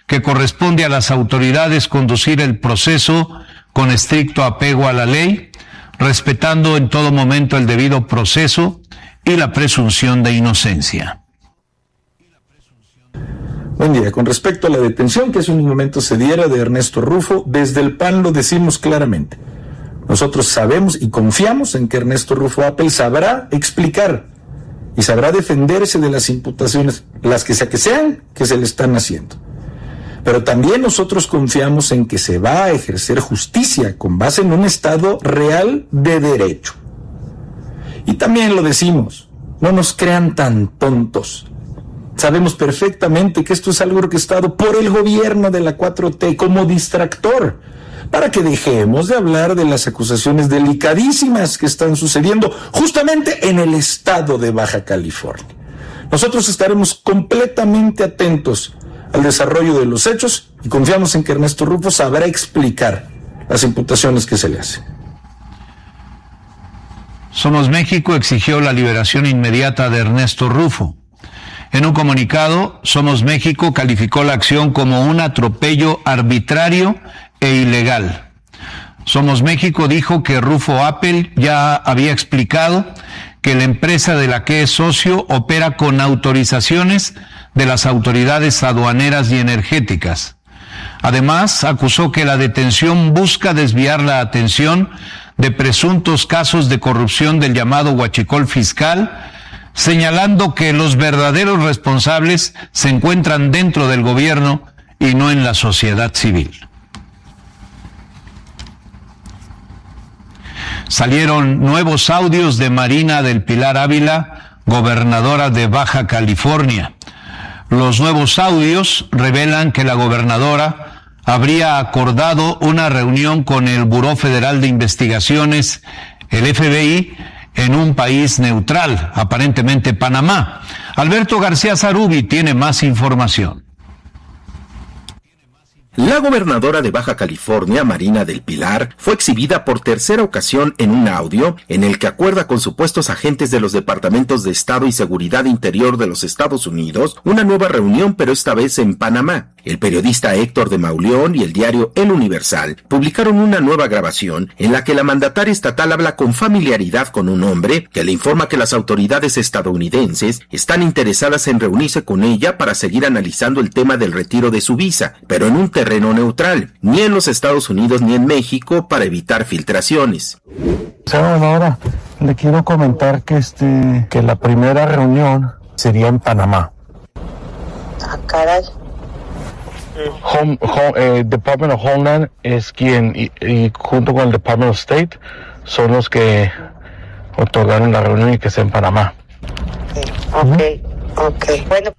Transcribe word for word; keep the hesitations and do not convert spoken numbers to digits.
que corresponde a las autoridades conducir el proceso con estricto apego a la ley, respetando en todo momento el debido proceso y la presunción de inocencia. Buen día. Con respecto a la detención que hace unos momentos se diera de Ernesto Rufo, desde el P A N lo decimos claramente. Nosotros sabemos y confiamos en que Ernesto Rufo Appel sabrá explicar y sabrá defenderse de las imputaciones, las que sea que sean, que se le están haciendo. Pero también nosotros confiamos en que se va a ejercer justicia con base en un Estado real de derecho. Y también lo decimos, no nos crean tan tontos. Sabemos perfectamente que esto es algo orquestado por el gobierno de la cuatro T como distractor, para que dejemos de hablar de las acusaciones delicadísimas que están sucediendo justamente en el estado de Baja California. Nosotros estaremos completamente atentos al desarrollo de los hechos y confiamos en que Ernesto Rufo sabrá explicar las imputaciones que se le hacen. Somos México exigió la liberación inmediata de Ernesto Rufo. En un comunicado, Somos México calificó la acción como un atropello arbitrario e ilegal. Somos México dijo que Rufo Appel ya había explicado que la empresa de la que es socio opera con autorizaciones de las autoridades aduaneras y energéticas. Además, acusó que la detención busca desviar la atención de presuntos casos de corrupción del llamado huachicol fiscal, señalando que los verdaderos responsables se encuentran dentro del gobierno y no en la sociedad civil. Salieron nuevos audios de Marina del Pilar Ávila, gobernadora de Baja California. Los nuevos audios revelan que la gobernadora habría acordado una reunión con el Buró Federal de Investigaciones, el F B I, en un país neutral, aparentemente Panamá. Alberto García Zarubi tiene más información. La gobernadora de Baja California, Marina del Pilar, fue exhibida por tercera ocasión en un audio en el que acuerda con supuestos agentes de los departamentos de Estado y Seguridad Interior de los Estados Unidos una nueva reunión, pero esta vez en Panamá. El periodista Héctor de Mauleón y el diario El Universal publicaron una nueva grabación en la que la mandataria estatal habla con familiaridad con un hombre que le informa que las autoridades estadounidenses están interesadas en reunirse con ella para seguir analizando el tema del retiro de su visa, pero en un terreno neutral, ni en los Estados Unidos ni en México, para evitar filtraciones. Ahora le quiero comentar que este que la primera reunión sería en Panamá. Ah, caray. Home, home, eh, Department of Homeland es quien, y, y junto con el Department of State, son los que otorgaron la reunión y que sea en Panamá. Ok, ok. Bueno.